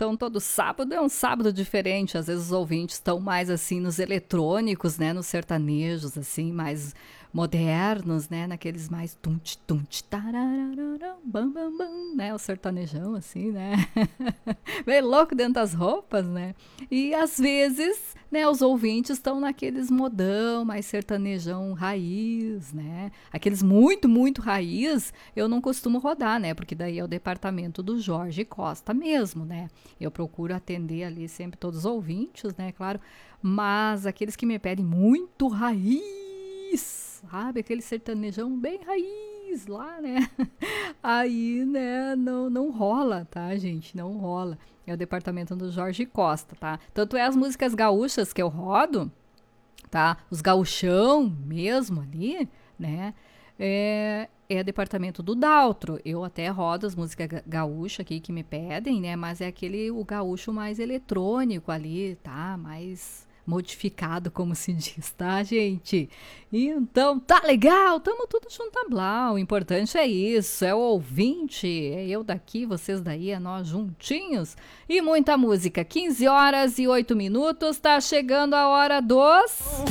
Então todo sábado é um sábado diferente. Às vezes os ouvintes estão mais assim nos eletrônicos, né? Nos sertanejos, assim, mais modernos, né? Naqueles mais tunte, tunte, tararararam, bam, bam, bam, né? O sertanejão, assim, né? Bem louco dentro das roupas, né? E às vezes, né, os ouvintes estão naqueles modão, mais sertanejão raiz, né? Aqueles muito, muito raiz, eu não costumo rodar, né? Porque daí é o departamento do Jorge Costa mesmo, né? Eu procuro atender ali sempre todos os ouvintes, né? Claro. Mas aqueles que me pedem muito raiz, sabe? Aquele sertanejão bem raiz lá, né? Aí, né, não rola, tá, gente? Não rola. É o departamento do Jorge Costa, tá? Tanto é as músicas gaúchas que eu rodo, tá? Os gauchão mesmo ali, né? É departamento do Daltro. Eu até rodo as músicas gaúchas aqui que me pedem, né? Mas é o gaúcho mais eletrônico ali, tá? Mais modificado, como se diz, tá, gente? Então, tá legal, tamo tudo junto a Blau. O importante é isso, é o ouvinte, é eu daqui, vocês daí, é nós juntinhos. E muita música, 15 horas e 8 minutos, tá chegando a hora dos...